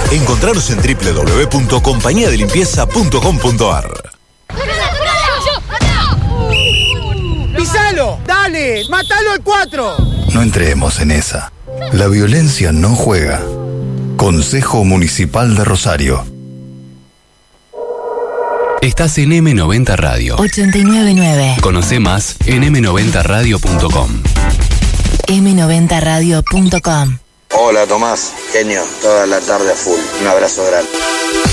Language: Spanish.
Encontraros en www.compañiadelimpieza.com.ar. ¡Pisalo! ¡Dale! ¡Mátalo al 4! No entremos en esa. La violencia no juega. Consejo Municipal de Rosario. Estás en M90 Radio 899. Conoce más en m90radio.com. m90radio.com. Hola Tomás, genio, toda la tarde a full. Un abrazo grande.